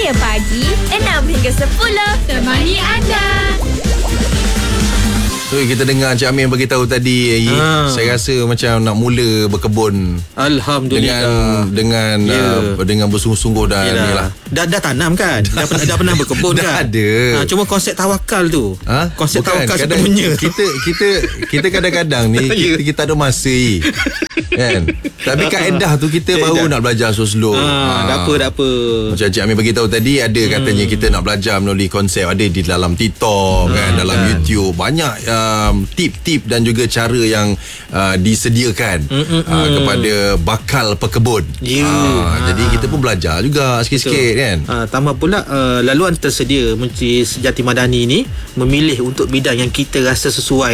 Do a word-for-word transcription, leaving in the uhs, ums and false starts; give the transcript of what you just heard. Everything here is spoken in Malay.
Saya pagi enam hingga sepuluh temani anda. So, kita dengar Cik Amin beritahu tadi, ha. Saya rasa macam nak mula berkebun. Alhamdulillah. Dengan dengan yeah. uh, dengan bersungguh-sungguh dah ni lah. Dah dah tanam kan? Dah pernah dah pernah berkebun dah kan? Ada. Ha, cuma konsep tawakal tu. Ha? Konsep Bukan, tawakal kadang, sepenuhnya. Kita kita kita kadang-kadang ni kita, kita ada masa kan. Tapi kaedah tu kita baru nak belajar slow-slow. Ha, ha. Tak apa, tak apa. Macam Cik Amin beritahu tadi, ada katanya hmm. kita nak belajar melalui konsep, ada di dalam TikTok, hmm, kan, dalam kan. YouTube. Banyak um, tip-tip dan juga cara yang uh, disediakan mm, mm, uh, kepada bakal pekebun. Yeah. Uh, ha. Jadi kita pun belajar juga sikit-sikit. Betul. Kan. Ha, tambah pula uh, laluan tersedia Menteri Sejati Madani ni memilih untuk bidang yang kita rasa sesuai